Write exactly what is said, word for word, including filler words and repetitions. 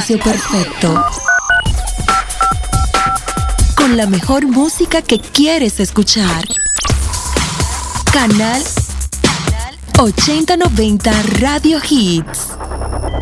espacio perfecto. Con la mejor música que quieres escuchar. Canal ochenta noventa Radio Hits.